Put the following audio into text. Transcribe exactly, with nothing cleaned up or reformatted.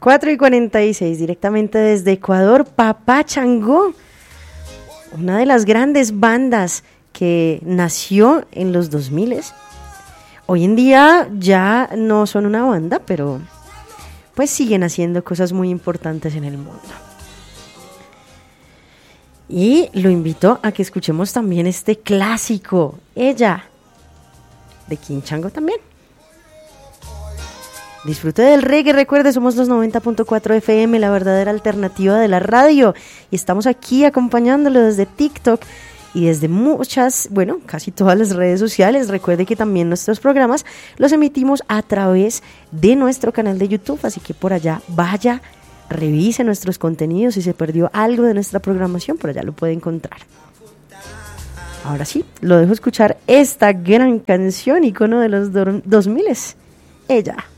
cuatro y cuarenta y seis, directamente desde Ecuador, Papá Changó, una de las grandes bandas que nació en los dos mil. Hoy en día ya no son una banda, pero pues siguen haciendo cosas muy importantes en el mundo. Y lo invito a que escuchemos también este clásico, Ella, de King Chango también. Disfrute del reggae, recuerde, somos los noventa punto cuatro F M, la verdadera alternativa de la radio. Y estamos aquí acompañándolo desde TikTok y desde muchas, bueno, casi todas las redes sociales. Recuerde que también nuestros programas los emitimos a través de nuestro canal de YouTube, así que por allá vaya, revise nuestros contenidos. Si se perdió algo de nuestra programación, por allá lo puede encontrar. Ahora sí, lo dejo escuchar esta gran canción, icono de los dos mil, Ella.